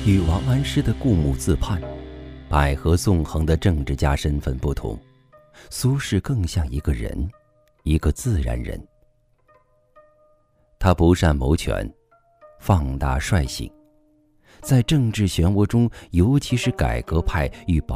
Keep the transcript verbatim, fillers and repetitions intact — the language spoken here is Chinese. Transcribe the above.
与王安石的固木自叛、百合纵横的政治家身份不同，苏轼更像一个人，一个自然人。他不善谋权，放大率性，在政治漩涡中，尤其是改革派与保